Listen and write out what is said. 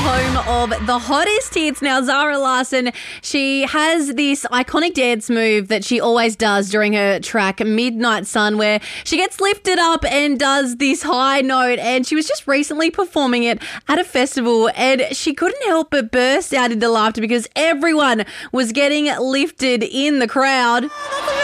home of the hottest hits. Now, Zara Larsson, she has this iconic dance move that she always does during her track, Midnight Sun, where she gets lifted up and does this high note. And she was just recently performing it at a festival, and she couldn't help but burst out into laughter because everyone was getting lifted in the crowd.